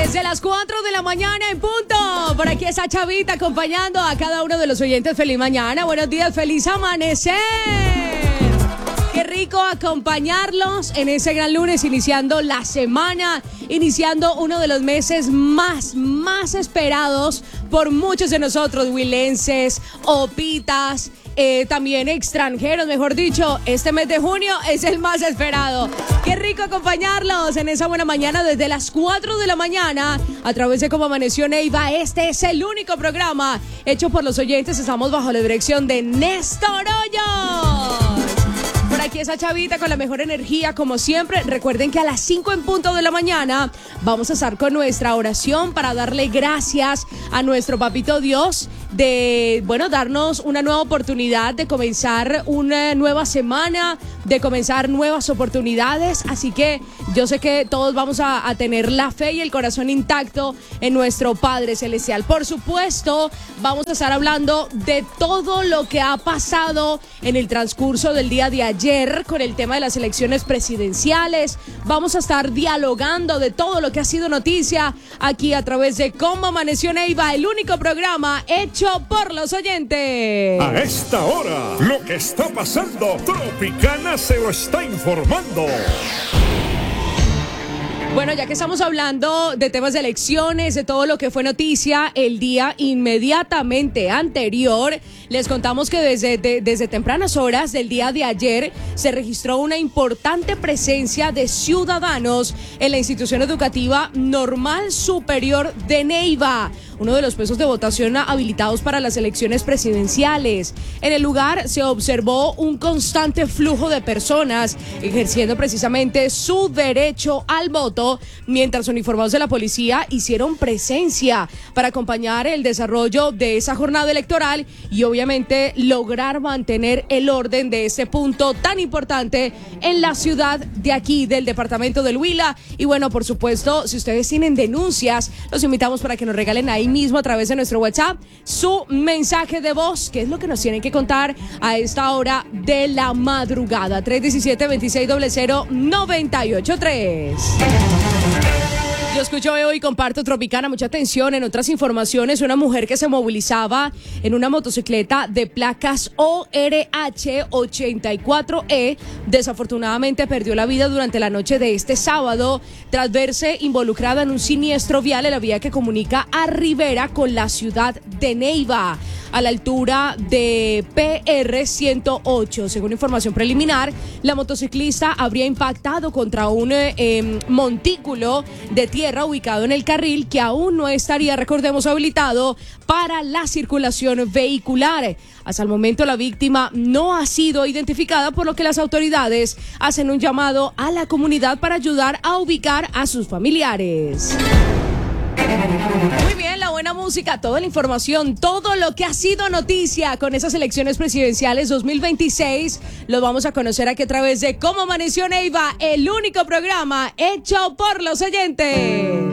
Desde las 4 de la mañana en punto. Por aquí está Chavita acompañando a cada uno de los oyentes. Feliz mañana, buenos días, feliz amanecer. Qué rico acompañarlos en ese gran lunes, iniciando la semana, iniciando uno de los meses más esperados por muchos de nosotros, huilenses, opitas, también extranjeros, mejor dicho. Este mes de junio es el más esperado. Qué rico acompañarlos en esa buena mañana desde las 4 de la mañana a través de Cómo Amaneció Neiva. Este es el único programa hecho por los oyentes. Estamos bajo la dirección de Néstor Hoyos. Por aquí está Chavita con la mejor energía, como siempre. Recuerden que a las 5 en punto de la mañana vamos a estar con nuestra oración para darle gracias a nuestro papito Dios de, darnos una nueva oportunidad de comenzar una nueva semana, de comenzar nuevas oportunidades. Así que yo sé que todos vamos a tener la fe y el corazón intacto en nuestro Padre Celestial. Por supuesto, vamos a estar hablando de todo lo que ha pasado en el transcurso del día de ayer con el tema de las elecciones presidenciales. Vamos a estar dialogando de todo lo que ha sido noticia aquí a través de Cómo Amaneció Neiva, el único programa hecho por los oyentes. A esta hora, lo que está pasando, Tropicana se lo está informando. Bueno, ya que estamos hablando de temas de elecciones, de todo lo que fue noticia el día inmediatamente anterior, les contamos que desde tempranas horas del día de ayer se registró una importante presencia de ciudadanos en la institución educativa Normal Superior de Neiva, uno de los puestos de votación habilitados para las elecciones presidenciales. En el lugar se observó un constante flujo de personas ejerciendo precisamente su derecho al voto, mientras uniformados de la policía hicieron presencia para acompañar el desarrollo de esa jornada electoral y obviamente lograr mantener el orden de este punto tan importante en la ciudad de aquí, del departamento del Huila. Y bueno, por supuesto, si ustedes tienen denuncias, los invitamos para que nos regalen ahí mismo a través de nuestro WhatsApp su mensaje de voz, que es lo que nos tienen que contar a esta hora de la madrugada. 317-2600-983. Yo escucho y comparto Tropicana, mucha atención. En otras informaciones, una mujer que se movilizaba en una motocicleta de placas ORH 84E desafortunadamente perdió la vida durante la noche de este sábado tras verse involucrada en un siniestro vial en la vía que comunica a Rivera con la ciudad de Neiva, a la altura de PR 108. Según información preliminar, la motociclista habría impactado contra un montículo de tierra ubicado en el carril que aún no estaría, recordemos, habilitado para la circulación vehicular. Hasta el momento la víctima no ha sido identificada, por lo que las autoridades hacen un llamado a la comunidad para ayudar a ubicar a sus familiares. Muy bien, la buena música, toda la información, todo lo que ha sido noticia con esas elecciones presidenciales 2026, lo vamos a conocer aquí a través de Cómo Amaneció Neiva, el único programa hecho por los oyentes.